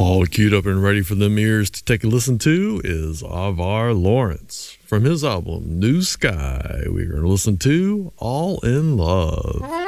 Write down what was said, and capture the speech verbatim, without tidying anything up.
All queued up and ready for them ears to take a listen to is Avar Lawrence. From his album, New Sky, we're going to listen to All in Love.